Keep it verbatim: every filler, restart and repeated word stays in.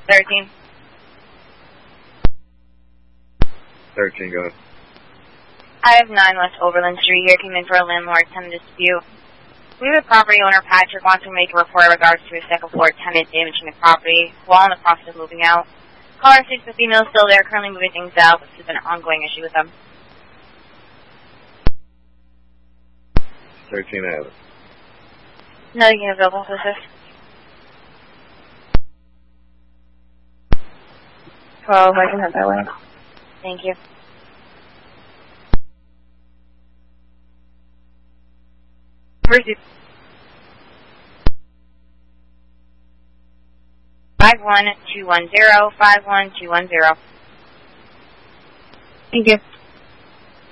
thirteen. thirteen, go ahead. I have nine West Overland Street here. Came in for a landlord tenant dispute. We have a property owner, Patrick, wants to make a report in regards to a second floor tenant damaging the property while in the process of moving out. Caller states the female is still there, currently moving things out. This has been an ongoing issue with them. thirteen, I have it. Nothing available for this. twelve, I can head that way. Thank you. Receive. Five one two one zero five one two one zero. Thank you.